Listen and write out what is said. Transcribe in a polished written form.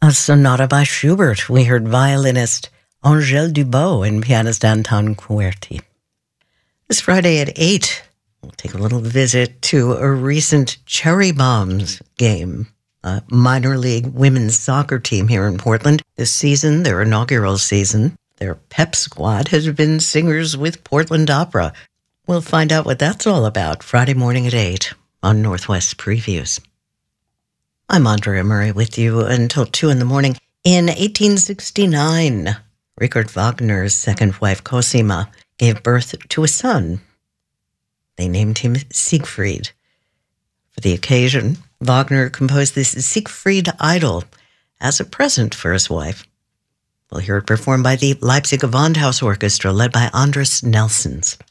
A sonata by Schubert. We heard violinist Angèle Dubot and pianist Anton Cuerti. This Friday at 8, we'll take a little visit to a recent Cherry Bombs game, a minor league women's soccer team here in Portland. This season, their inaugural season, their pep squad has been singers with Portland Opera. We'll find out what that's all about Friday morning at 8 on Northwest Previews. I'm Andrea Murray with you until 2 in the morning. In 1869, Richard Wagner's second wife, Cosima, gave birth to a son. They named him Siegfried. For the occasion, Wagner composed this Siegfried Idyll as a present for his wife. We'll hear it performed by the Leipzig Gewandhaus Orchestra, led by Andres Nelsons.